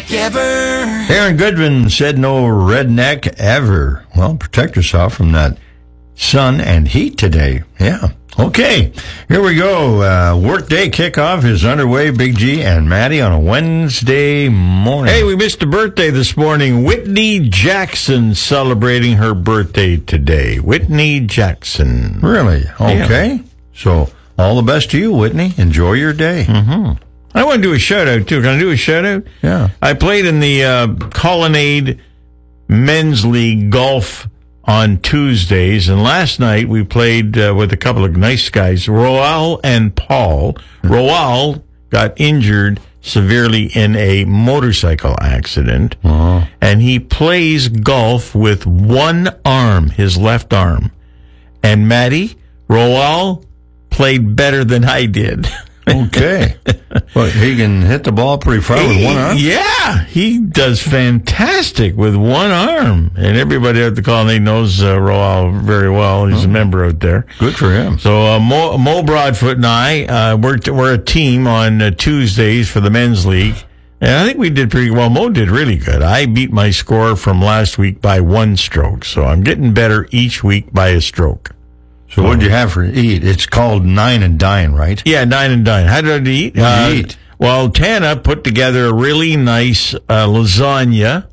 redneck ever. Aaron Goodwin said no redneck ever. Well, protect yourself from that sun and heat today. Yeah. Okay, here we go. Workday kickoff is underway. Big G and Maddie on a Wednesday morning. Hey, we missed a birthday this morning. Whitney Jackson celebrating her birthday today. Whitney Jackson. Really? Okay. Yeah. So, all the best to you, Whitney. Enjoy your day. Mm-hmm. I want to do a shout-out, too. Can I do a shout-out? Yeah. I played in the Colonnade Men's League Golf on Tuesdays, and last night we played with a couple of nice guys, Roel and Paul. Roel got injured severely in a motorcycle accident, and he plays golf with one arm, his left arm. And Maddie, Roel played better than I did. Okay. Well, he can hit the ball pretty far with one arm? Yeah, he does fantastic with one arm. And everybody at the Colony knows Roel very well. He's a member out there. Good for him. So Mo Broadfoot and I, we're a team on Tuesdays for the Men's League. And I think we did pretty well. Mo did really good. I beat my score from last week by 1 stroke. So I'm getting better each week by a stroke. So what did you have for eat? It's called Nine and Dine, right? Yeah, Nine and Dine. How did I eat? What did you eat? Well, Tana put together a really nice lasagna.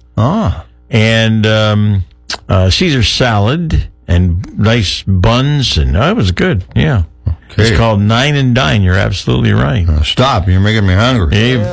And Caesar salad and nice buns. And it was good, yeah. Okay. It's called Nine and Dine. You're absolutely right. Stop. You're making me hungry.